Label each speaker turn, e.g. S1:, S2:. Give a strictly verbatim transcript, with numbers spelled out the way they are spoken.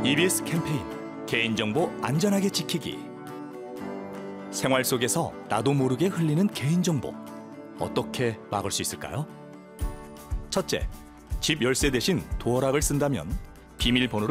S1: 이비에스 캠페인 개인정보 안전하게 지키기. 생활 속에서 나도 모르게 흘리는 개인정보 어떻게 막을 수 있을까요? 첫째, 집 열쇠 대신 도어락을 쓴다면 비밀번호를